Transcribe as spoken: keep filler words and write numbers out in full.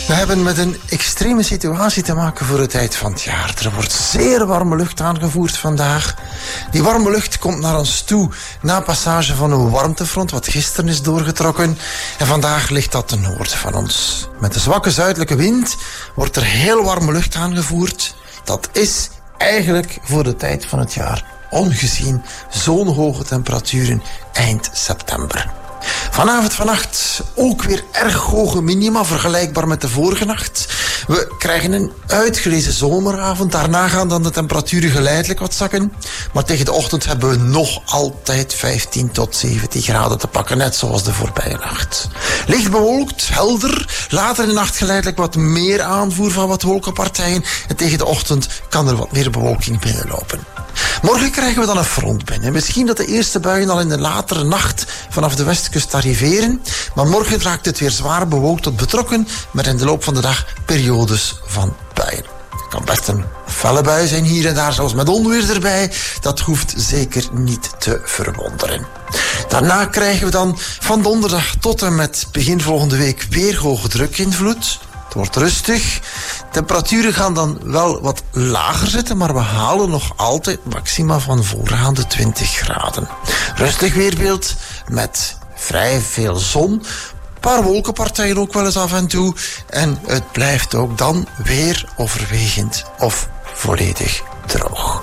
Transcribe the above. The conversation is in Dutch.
We hebben met een extreme situatie te maken voor de tijd van het jaar. Er wordt zeer warme lucht aangevoerd vandaag. Die warme lucht komt naar ons toe na passage van een warmtefront wat gisteren is doorgetrokken. En vandaag ligt dat ten noorden van ons. Met de zwakke zuidelijke wind wordt er heel warme lucht aangevoerd. Dat is eigenlijk voor de tijd van het jaar ongezien zo'n hoge temperaturen eind september. Vanavond, vannacht ook weer erg hoge minima, vergelijkbaar met de vorige nacht. We krijgen een uitgelezen zomeravond. Daarna gaan dan de temperaturen geleidelijk wat zakken. Maar tegen de ochtend hebben we nog altijd vijftien tot zeventien graden te pakken, net zoals de voorbije nacht. Licht bewolkt, helder. Later in de nacht geleidelijk wat meer aanvoer van wat wolkenpartijen. En tegen de ochtend kan er wat meer bewolking binnenlopen. Morgen krijgen we dan een front binnen. Misschien dat de eerste buien al in de latere nacht vanaf de westkust arriveren. Maar morgen raakt het weer zwaar bewolkt tot betrokken, met in de loop van de dag periodes van buien. Het kan best een felle bui zijn hier en daar, zelfs met onweer erbij. Dat hoeft zeker niet te verwonderen. Daarna krijgen we dan van donderdag tot en met begin volgende week weer hoge drukinvloed. Het wordt rustig. Temperaturen gaan dan wel wat lager zitten, maar we halen nog altijd maxima van voorgaande twintig graden. Rustig weerbeeld met vrij veel zon. Een paar wolkenpartijen ook wel eens af en toe. En het blijft ook dan weer overwegend of volledig droog.